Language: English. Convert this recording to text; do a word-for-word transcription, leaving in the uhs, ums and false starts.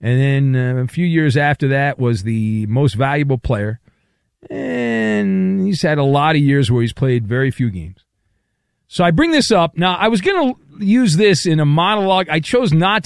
And then uh, a few years after that was the most valuable player. And he's had a lot of years where he's played very few games. So I bring this up. Now, I was going to use this in a monologue. I chose not